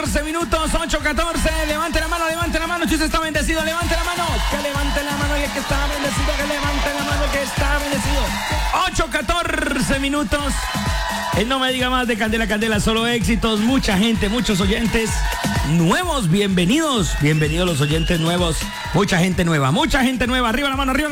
8:14 minutos, 8:14. Levante la mano, si usted está bendecido, levante la mano. Que levante la mano y el que está bendecido, que levante la mano el que está bendecido. 8:14 minutos. No me diga más de Candela, Candela, solo éxitos. Mucha gente, muchos oyentes nuevos, bienvenidos los oyentes nuevos. Mucha gente nueva. Arriba la mano.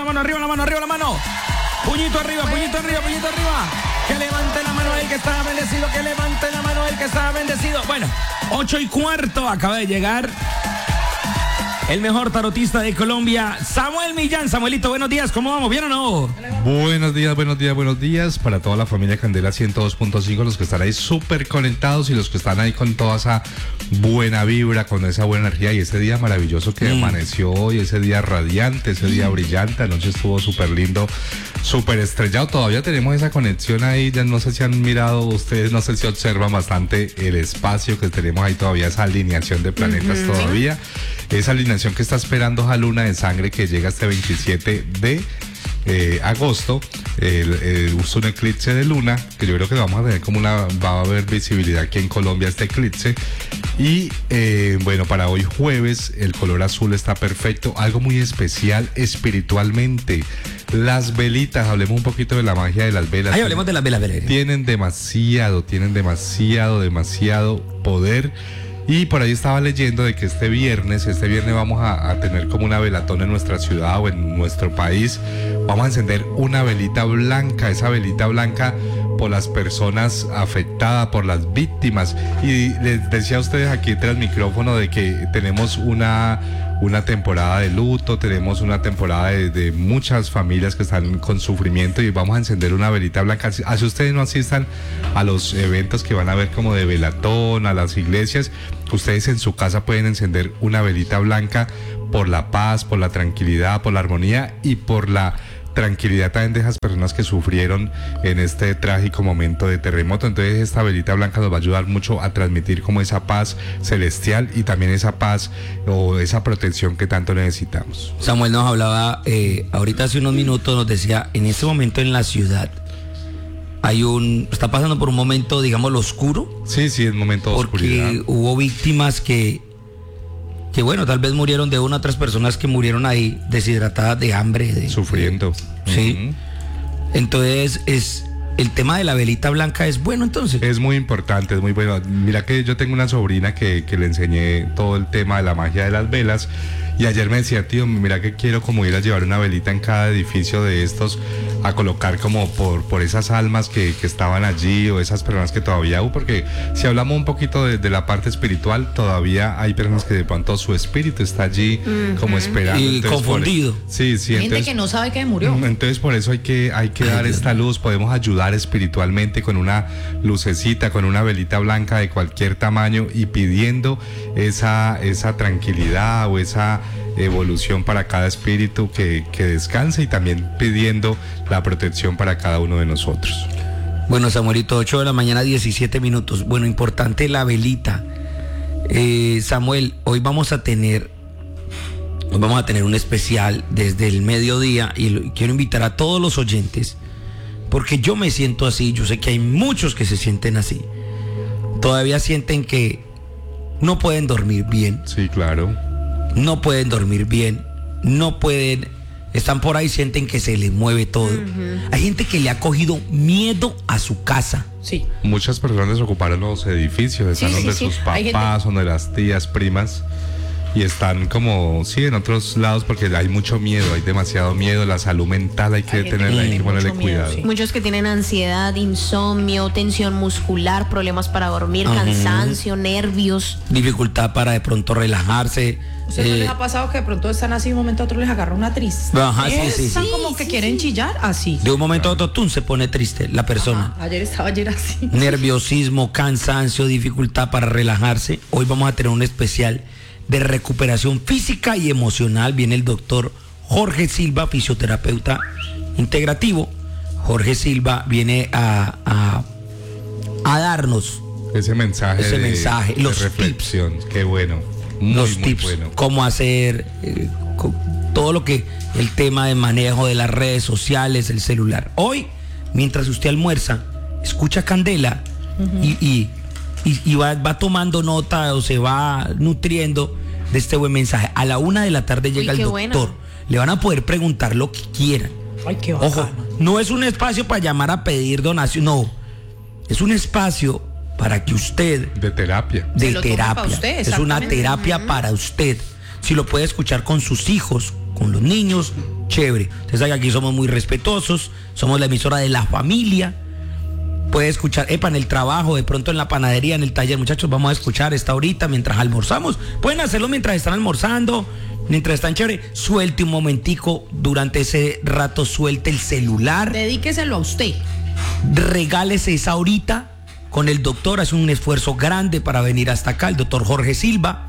Puñito arriba. Que levante la mano el que está bendecido, que levante la mano el que está bendecido. Bueno, 8:15, acaba de llegar el mejor tarotista de Colombia, Samuel Millán. Samuelito, buenos días, ¿cómo vamos? ¿Bien o no? Buenos días para toda la familia Candela 102.5, los que están ahí súper conectados y los que están ahí con toda esa buena vibra, con esa buena energía y ese día maravilloso que amaneció hoy, ese día radiante, ese día brillante. Anoche estuvo súper lindo, súper estrellado. Todavía tenemos esa conexión ahí, ya no sé si han mirado ustedes, no sé si observan bastante el espacio que tenemos ahí todavía, esa alineación de planetas todavía. Esa alineación que está esperando esa luna de sangre que llega este 27 de agosto, es un eclipse de luna, que yo creo que vamos a tener va a haber visibilidad aquí en Colombia este eclipse. Y bueno, para hoy jueves el color azul está perfecto, algo muy especial espiritualmente. Las velitas, hablemos un poquito de la magia de las velas. Ahí hablemos de las velas. Tienen demasiado poder. Y por ahí estaba leyendo de que este viernes vamos a tener como una velatón en nuestra ciudad o en nuestro país. Vamos a encender una velita blanca, esa velita blanca por las personas afectadas, por las víctimas. Y les decía a ustedes aquí tras micrófono de que tenemos una temporada de luto, tenemos una temporada de muchas familias que están con sufrimiento y vamos a encender una velita blanca. Así ustedes no asistan a los eventos que van a ver como de velatón, a las iglesias, ustedes en su casa pueden encender una velita blanca por la paz, por la tranquilidad, por la armonía y por la tranquilidad también de esas personas que sufrieron en este trágico momento de terremoto. Entonces esta velita blanca nos va a ayudar mucho a transmitir como esa paz celestial y también esa paz o esa protección que tanto necesitamos. Samuel nos hablaba ahorita hace unos minutos, nos decía, en este momento en la ciudad está pasando por un momento, digámoslo, oscuro. Sí, es un momento de oscuridad. Porque hubo víctimas que bueno, tal vez murieron de una a otras personas que murieron ahí deshidratadas de hambre. Sufriendo. Sí. Entonces, el tema de la velita blanca es bueno, entonces. Es muy importante, es muy bueno. Mira que yo tengo una sobrina que le enseñé todo el tema de la magia de las velas. Y ayer me decía, tío, mira que quiero como ir a llevar una velita en cada edificio de estos, a colocar como por esas almas que estaban allí o esas personas que todavía hubo, porque si hablamos un poquito de la parte espiritual, todavía hay personas que de pronto su espíritu está allí como esperando. Y entonces, confundido. Sí, gente entonces, que no sabe que murió. Entonces por eso hay que dar esta luz, podemos ayudar espiritualmente con una lucecita, con una velita blanca de cualquier tamaño y pidiendo esa tranquilidad o esa evolución para cada espíritu que descanse y también pidiendo la protección para cada uno de nosotros. Bueno, Samuelito, 8 de la mañana, 17 minutos. Bueno, importante la velita. Samuel, hoy vamos a tener un especial desde el mediodía y quiero invitar a todos los oyentes porque yo me siento así, yo sé que hay muchos que se sienten así. Todavía sienten que no pueden dormir bien. Sí, claro. No pueden dormir bien, están por ahí, sienten que se les mueve todo. Hay gente que le ha cogido miedo a su casa. Sí. Muchas personas ocuparon los edificios, están donde sus papás, donde las tías, primas, y están como, en otros lados porque hay mucho miedo, hay demasiado miedo, la salud mental hay que tenerla, hay que ponerle cuidado. Sí. Muchos que tienen ansiedad, insomnio, tensión muscular, problemas para dormir, cansancio, nervios. Dificultad para de pronto relajarse. ¿Ustedes no les ha pasado que de pronto están así, de un momento a otro les agarra una tristeza? Ajá, sí. Están como que quieren chillar, así. De un momento a otro, se pone triste la persona. Ajá, ayer así. Nerviosismo, cansancio, dificultad para relajarse. Hoy vamos a tener un especial de recuperación física y emocional. Viene el doctor Jorge Silva, fisioterapeuta integrativo. Jorge Silva viene a darnos ese mensaje, los reflexión. Tips. Qué bueno. Los tips, bueno. Cómo hacer todo lo que el tema de manejo de las redes sociales, el celular. Hoy, mientras usted almuerza, escucha Candela y y va tomando nota o se va nutriendo de este buen mensaje. A la 1 de la tarde llega el doctor. Bueno. Le van a poder preguntar lo que quieran. Ay, qué bacano. Ojo, no es un espacio para llamar a pedir donación, no. Es un espacio para que usted... De terapia. De Se lo tome terapia. para usted, Es una exactamente. terapia para usted. Si lo puede escuchar con sus hijos, con los niños, chévere. Usted sabe que aquí somos muy respetuosos, somos la emisora de la familia. Puede escuchar, en el trabajo, de pronto en la panadería, en el taller, muchachos, vamos a escuchar esta horita mientras almorzamos. Pueden hacerlo mientras están almorzando, mientras están chévere. Suelte un momentico, durante ese rato suelte el celular. Dedíqueselo a usted. Regálese esa horita con el doctor. Hace un esfuerzo grande para venir hasta acá, el doctor Jorge Silva.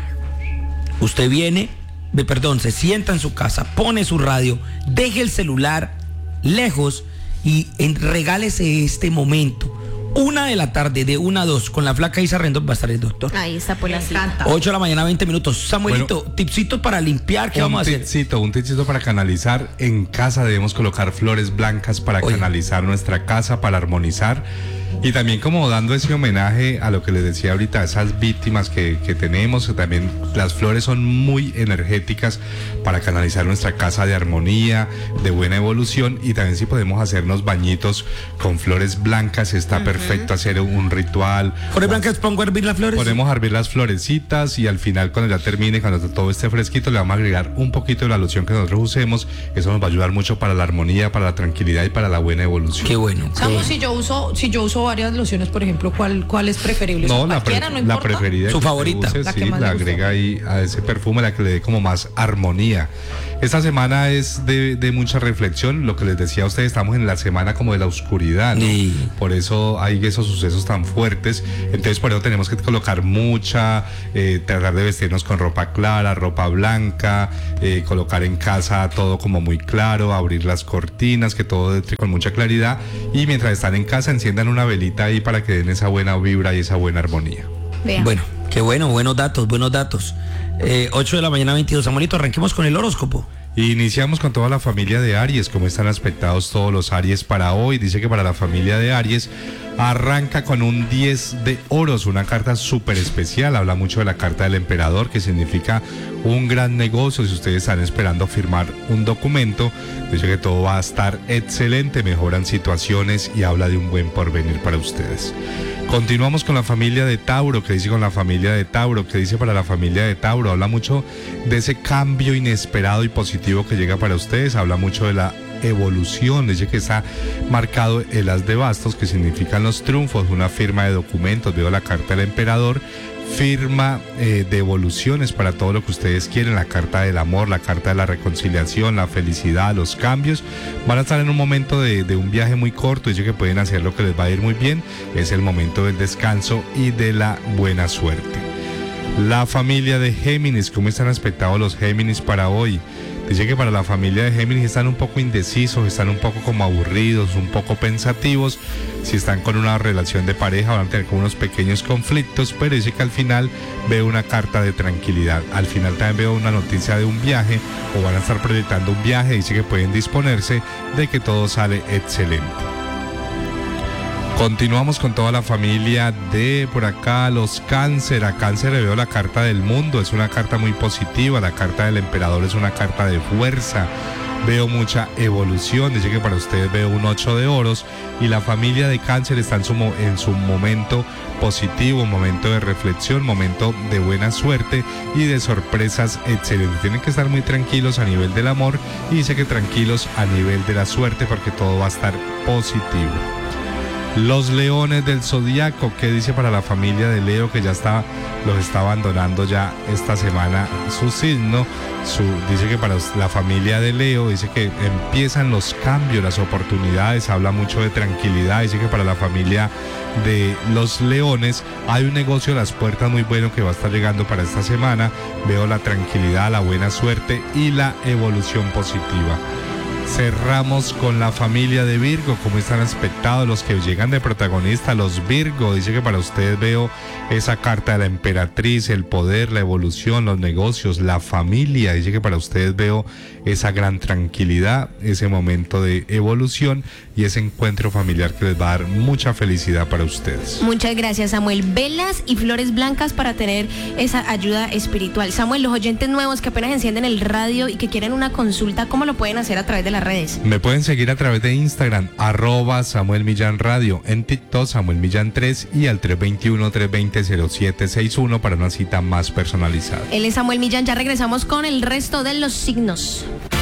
Usted viene, se sienta en su casa, pone su radio, deje el celular lejos y regálese este momento. 1 de la tarde, de 1 a 2, con la flaca Isa Rendón va a estar el doctor. Ahí está por la cita. Encanta. 8 de la mañana, 20 minutos. Samuelito, tipsitos para limpiar, ¿qué vamos a hacer? Un tipcito para canalizar. En casa debemos colocar flores blancas para Oye. canalizar nuestra casa, para armonizar. Y también como dando ese homenaje a lo que les decía ahorita, a esas víctimas que tenemos, que también las flores son muy energéticas para canalizar nuestra casa de armonía, de buena evolución, y también si podemos hacernos bañitos con flores blancas, está perfecto hacer un ritual. ¿Flores blancas pongo a hervir las flores? Podemos hervir las florecitas y al final cuando ya termine, cuando todo esté fresquito, le vamos a agregar un poquito de la loción que nosotros usemos. Eso nos va a ayudar mucho para la armonía, para la tranquilidad y para la buena evolución. Qué bueno. qué Samu, bueno. si yo uso varias lociones, por ejemplo, ¿cuál es preferible? No, Cualquiera, no importa. la preferida. Su que favorita. use, La que sí, más la le gusta. agrega ahí a ese perfume, la que le dé como más armonía. Esta semana es de mucha reflexión. Lo que les decía a ustedes, estamos en la semana como de la oscuridad, ¿no? Sí. Por eso hay esos sucesos tan fuertes. Entonces por eso tenemos que colocar tratar de vestirnos con ropa clara, ropa blanca, colocar en casa todo como muy claro, abrir las cortinas, que todo entre con mucha claridad. Y mientras están en casa, enciendan una velita ahí para que den esa buena vibra y esa buena armonía. Vea. Bueno, qué bueno, buenos datos. 8 de la mañana, 22. Samuelito, arranquemos con el horóscopo. Iniciamos con toda la familia de Aries. ¿Cómo están aspectados todos los Aries para hoy? Dice que para la familia de Aries arranca con un 10 de oros, una carta súper especial. Habla mucho de la carta del emperador, que significa un gran negocio. Si ustedes están esperando firmar un documento, dice que todo va a estar excelente, mejoran situaciones y habla de un buen porvenir para ustedes. Continuamos con la familia de Tauro. ¿Qué dice con la familia de Tauro? ¿Qué dice para la familia de Tauro? Habla mucho de ese cambio inesperado y positivo que llega para ustedes. Habla mucho de la evolución. Dice que está marcado el as de bastos, que significan los triunfos, una firma de documentos. Veo la carta del emperador, firma de evoluciones para todo lo que ustedes quieren, la carta del amor, la carta de la reconciliación, la felicidad, los cambios. Van a estar en un momento de un viaje muy corto. Dice que pueden hacer lo que les va a ir muy bien. Es el momento del descanso y de la buena suerte. La familia de Géminis, ¿cómo están aspectados los Géminis para hoy? Dice que para la familia de Géminis están un poco indecisos, están un poco como aburridos, un poco pensativos. Si están con una relación de pareja van a tener como unos pequeños conflictos, pero dice que al final veo una carta de tranquilidad. Al final también veo una noticia de un viaje, o van a estar proyectando un viaje. Dice que pueden disponerse de que todo sale excelente. Continuamos con toda la familia de por acá, los Cáncer. A Cáncer le veo la carta del mundo, es una carta muy positiva. La carta del emperador es una carta de fuerza. Veo mucha evolución. Dice que para ustedes veo un 8 de oros. Y la familia de Cáncer está en su momento positivo, momento de reflexión, momento de buena suerte y de sorpresas excelentes. Tienen que estar muy tranquilos a nivel del amor, y dice que tranquilos a nivel de la suerte, porque todo va a estar positivo. Los Leones del Zodíaco, ¿qué dice para la familia de Leo, que los está abandonando ya esta semana su signo? Dice que para la familia de Leo, dice que empiezan los cambios, las oportunidades, habla mucho de tranquilidad. Dice que para la familia de los Leones hay un negocio a las puertas muy bueno que va a estar llegando para esta semana. Veo la tranquilidad, la buena suerte y la evolución positiva. Cerramos con la familia de Virgo. ¿Cómo están expectados los que llegan de protagonista? Los Virgo, dice que para ustedes veo esa carta de la emperatriz, el poder, la evolución, los negocios, la familia. Dice que para ustedes veo esa gran tranquilidad, ese momento de evolución y ese encuentro familiar que les va a dar mucha felicidad para ustedes. Muchas gracias, Samuel. Velas y flores blancas para tener esa ayuda espiritual. Samuel, los oyentes nuevos que apenas encienden el radio y que quieren una consulta, ¿cómo lo pueden hacer a través de las redes? Me pueden seguir a través de Instagram, @Samuel Millán Radio, en TikTok Samuel Millán 3 y al 321-320-0761 para una cita más personalizada. Él es Samuel Millán, ya regresamos con el resto de los signos.